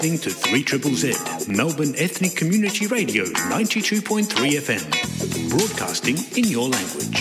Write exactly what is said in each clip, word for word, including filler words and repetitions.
To three Z Z, Melbourne Ethnic Community Radio, ninety-two point three F M, broadcasting in your language.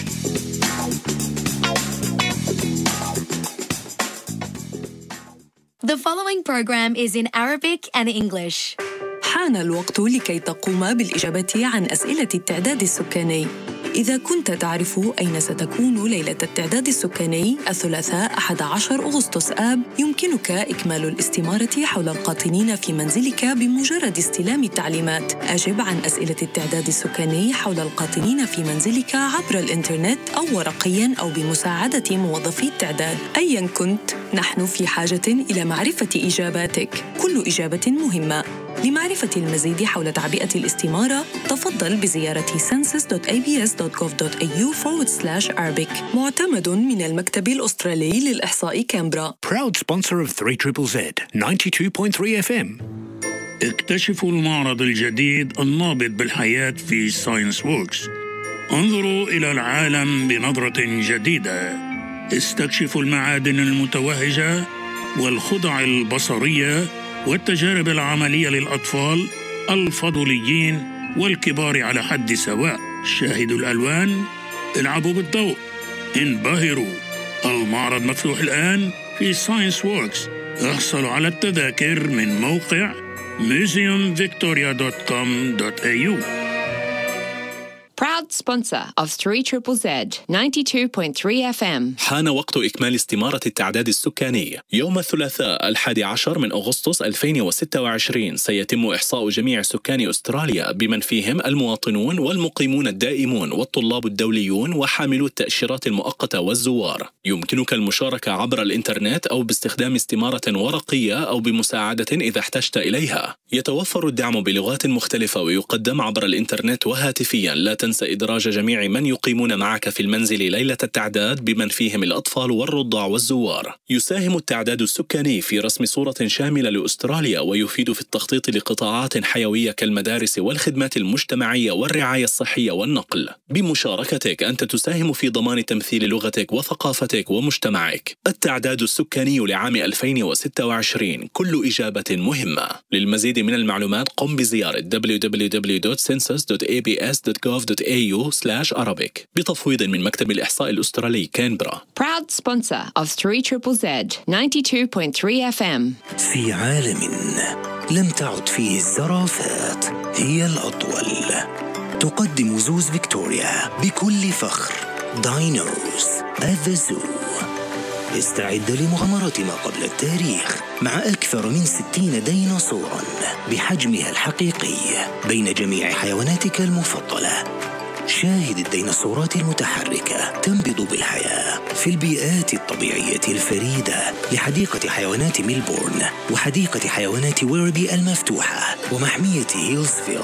The following program is in Arabic and English. حان الوقت لكي تقوم بالإجابة عن أسئلة التعداد السكاني. إذا كنت تعرف أين ستكون ليلة التعداد السكاني الثلاثاء أحد عشر أغسطس آب، يمكنك إكمال الاستمارة حول القاطنين في منزلك بمجرد استلام التعليمات. أجب عن أسئلة التعداد السكاني حول القاطنين في منزلك عبر الإنترنت أو ورقياً أو بمساعدة موظفي التعداد. أياً كنت، نحن في حاجة إلى معرفة إجاباتك. كل إجابة مهمة. لمعرفة المزيد حول تعبئة الاستمارة، تفضل بزيارة census dot a b s dot gov dot a u forward slash arabic. معتمد من المكتب الأسترالي للإحصاء كامبرا. Proud sponsor of three Z Z, ninety-two point three F M. اكتشفوا المعرض الجديد النابض بالحياة في ساينس ووركس. انظروا إلى العالم بنظرة جديدة. استكشفوا المعادن المتوهجة والخضع البصرية والتجارب العملية للأطفال الفضوليين والكبار على حد سواء. شاهدوا الألوان، العبوا بالضوء، انبهروا. المعرض مفتوح الآن في ساينس ووركس. احصلوا على التذاكر من موقع museum victoria dot com dot a u. Proud sponsor of three Z Z Z, ninety-two point three F M. حان وقت إكمال استمارة التعداد السكاني. يوم الثلاثاء الحادي عشر من أغسطس ألفين وستة وعشرين سيتم إحصاء جميع سكان أستراليا بمن فيهم المواطنون والمقيمون الدائمون والطلاب الدوليون وحاملو التأشيرات المؤقتة والزوار. يمكنك المشاركة عبر الإنترنت أو باستخدام استمارة ورقية أو بمساعدة إذا احتجت إليها. يتوفر الدعم بلغات مختلفة ويقدم عبر الإنترنت وهاتفيا. لا تنسى إدراج جميع من يقيمون معك في المنزل ليلة التعداد بمن فيهم الأطفال والرضع والزوار. يساهم التعداد السكاني في رسم صورة شاملة لأستراليا ويفيد في التخطيط لقطاعات حيوية كالمدارس والخدمات المجتمعية والرعاية الصحية والنقل. بمشاركتك أنت تساهم في ضمان تمثيل لغتك وثقافتك ومجتمعك. التعداد السكاني لعام ألفين وستة وعشرين، كل إجابة مهمة. للمزيد من المعلومات قم بزيارة دبليو دبليو دبليو دوت سنسس دوت a b s dot gov dot a u slash arabic بتفويض من مكتب الإحصاء الأسترالي كانبرا. Proud sponsor of three Z Z Z, ninety-two point three F M. في عالم لم تعد فيه الزرافات هي الأطول، تقدم زوز فيكتوريا بكل فخر داينوز at the zoo. استعد لمغامرة ما قبل التاريخ مع أكثر من ستين ديناصورا بحجمها الحقيقي بين جميع حيواناتك المفضلة. شاهد الديناصورات المتحركة تنبض بالحياة في البيئات الطبيعية الفريدة لحديقة حيوانات ميلبورن وحديقة حيوانات ويربي المفتوحة ومحمية هيلزفيل.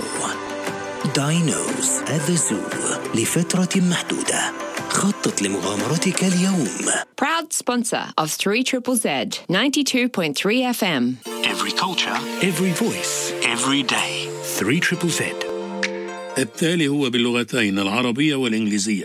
داينوز at the zoo لفترة محدودة. خطط لمغامرتك اليوم. Proud sponsor of three Z Z Z, ninety-two point three F M. Every culture, every voice, every day. three Z Z Z. التالي هو باللغتين العربية والإنجليزية.